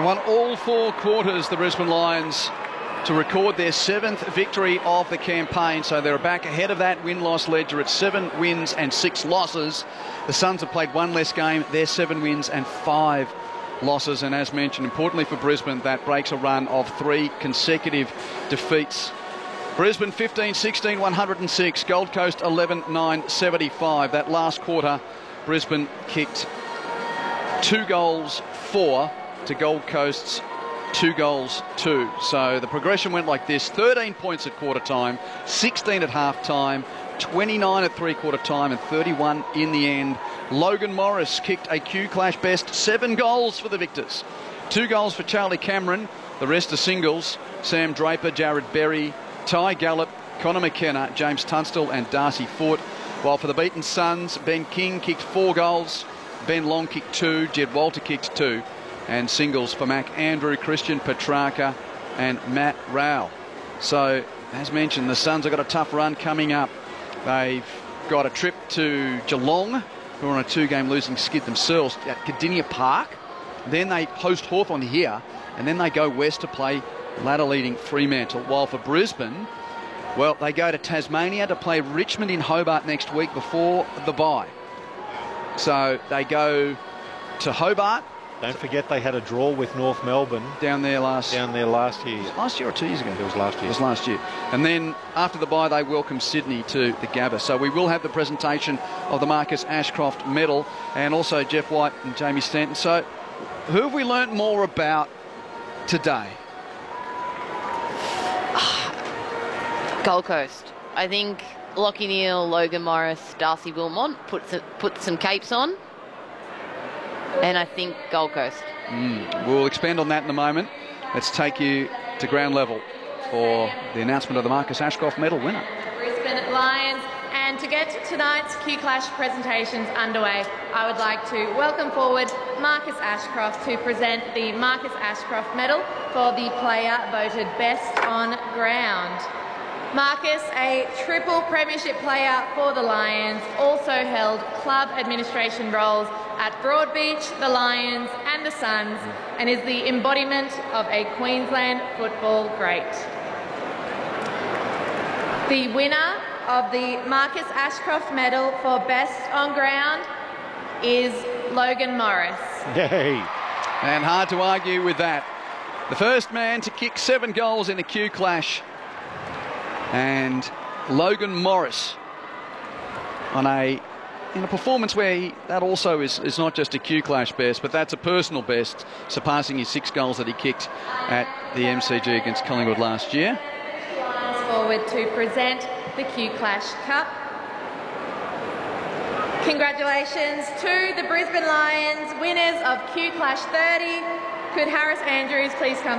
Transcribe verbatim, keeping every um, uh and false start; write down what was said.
won all four quarters, the Brisbane Lions, to record their seventh victory of the campaign. So they're back ahead of that win-loss ledger at seven wins and six losses. The Suns have played one less game. They're seven wins and five losses. And as mentioned, importantly for Brisbane, that breaks a run of three consecutive defeats. Brisbane fifteen sixteen, one hundred six. Gold Coast eleven nine, seventy-five. That last quarter, Brisbane kicked two goals, four to Gold Coast's two goals, two. So the progression went like this: thirteen points at quarter time, sixteen at half time, twenty-nine at three quarter time, and thirty-one in the end. Logan Morris kicked a Q Clash best seven goals for the Victors. Two goals for Charlie Cameron. The rest are singles: Sam Draper, Jared Berry, Ty Gallup, Connor McKenna, James Tunstall and Darcy Foote. While for the beaten Suns, Ben King kicked four goals, Ben Long kicked two, Jed Walter kicked two, and singles for Mac Andrew, Christian Petrarca and Matt Rowell. So, as mentioned, the Suns have got a tough run coming up. They've got a trip to Geelong, who are on a two-game losing skid themselves, at Cardinia Park. Then they host Hawthorn here, and then they go west to play ladder-leading Fremantle. While for Brisbane, well, they go to Tasmania to play Richmond in Hobart next week before the bye. So they go to Hobart. Don't forget they had a draw with North Melbourne Down there last down there last year. Last year or two years ago? It was last year. It was last year. And then after the bye, they welcome Sydney to the Gabba. So we will have the presentation of the Marcus Ashcroft medal, and also Jeff White and Jamie Stanton. So who have we learnt more about today? Gold Coast. I think Lachie Neale, Logan Morris, Darcy Wilmot put some, put some capes on. And I think Gold Coast. Mm. We'll expand on that in a moment. Let's take you to ground level for the announcement of the Marcus Ashcroft medal winner. Brisbane Lions. And to get tonight's Q Clash presentations underway, I would like to welcome forward Marcus Ashcroft to present the Marcus Ashcroft medal for the player voted best on ground. Marcus, a triple premiership player for the Lions, also held club administration roles at Broadbeach, the Lions and the Suns, and is the embodiment of a Queensland football great. The winner of the Marcus Ashcroft medal for best on ground is Logan Morris. Yay! And hard to argue with that. The first man to kick seven goals in a Q Clash. And Logan Morris on a in a performance where he, that also is, is not just a Q Clash best, but that's a personal best, surpassing his six goals that he kicked at the M C G against Collingwood last year. Forward to present the Q Clash Cup. Congratulations to the Brisbane Lions, winners of Q Clash thirty. Could Harris Andrews please come